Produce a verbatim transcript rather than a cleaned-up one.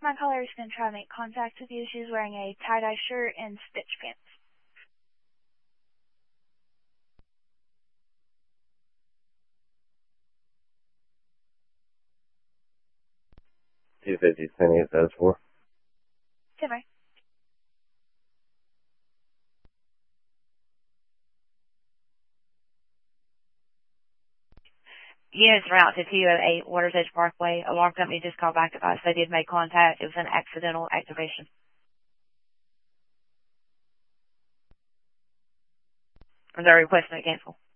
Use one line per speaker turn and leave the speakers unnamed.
my caller is going to try to make contact with you. She's wearing a tie-dye shirt and stitch pants.
two fifty, ten eight, that's four.
Goodbye.
Units route to two oh eight Waters Edge Parkway. Alarm company just called back to us. They did make contact. It was an accidental activation. They're requesting it cancel.